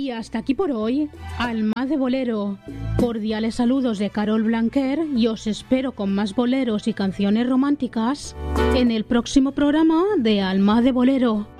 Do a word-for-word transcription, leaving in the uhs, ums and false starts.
Y hasta aquí por hoy, Alma de Bolero. Cordiales saludos de Carol Blanquer y os espero con más boleros y canciones románticas en el próximo programa de Alma de Bolero.